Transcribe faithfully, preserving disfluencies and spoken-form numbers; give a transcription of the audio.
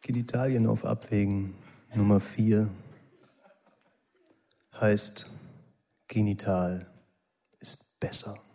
Genitalien auf Abwägen Nummer vier heißt, genital ist besser.